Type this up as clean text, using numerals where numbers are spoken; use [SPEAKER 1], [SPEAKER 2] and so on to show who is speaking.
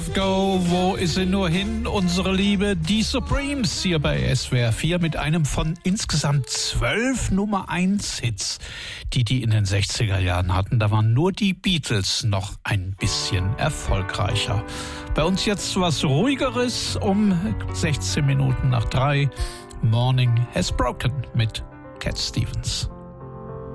[SPEAKER 1] Go, wo ist sie nur hin, unsere Liebe, die Supremes hier bei SWR 4 mit einem von insgesamt 12 Nummer-1-Hits, die in den 60er Jahren hatten. Da waren nur die Beatles noch ein bisschen erfolgreicher. Bei uns jetzt was Ruhigeres um 16 Minuten nach 3. Morning Has Broken mit Cat Stevens.